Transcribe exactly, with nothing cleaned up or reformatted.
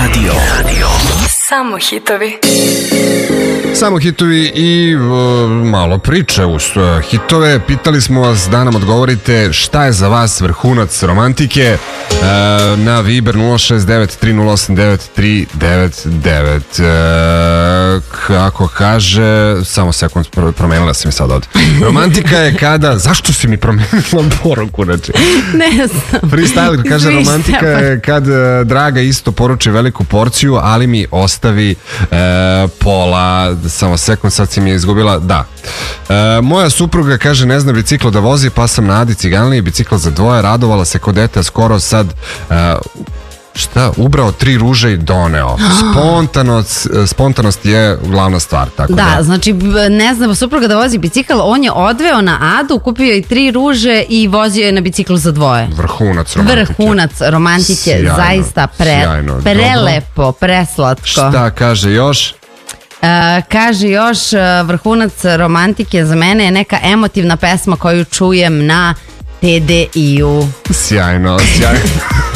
Radio. Radio. Samo hitovi. Samo hitovi i uh, malo priče uz uh, hitove. Pitali smo vas da nam odgovorite šta je za vas vrhunac romantike uh, na Viber nula šest devet tri nula osam devet tri devet devet. Uh, kako kaže, samo sekund, promenila si mi sad ovdje. Romantika je kada, zašto si mi promenila poruku? Znači? Ne znam. Freestyler kaže romantika je kad uh, draga isto poruči veliku porciju, ali mi ostavi uh, pola. Samo sekund, sad si mi je izgubila. Da. E, moja supruga kaže ne zna biciklo da vozi, pa sam na Adi Ciganliji bicikl za dvoje, radovala se kod dete, skoro sad e, šta, ubrao tri ruže i doneo. Spontanost, spontanost je glavna stvar. Tako da, da, znači ne zna supruga da vozi bicikl, on je odveo na Adu, kupio je tri ruže i vozio je na biciklu za dvoje. Vrhunac romantike. Vrhunac romantike, sjajno, zaista pre, sjajno, prelepo, dobro. Preslatko. Šta kaže još? Uh, kaže još uh, vrhunac romantike za mene je neka emotivna pesma koju čujem na T D I-u. Sjajno, sjajno.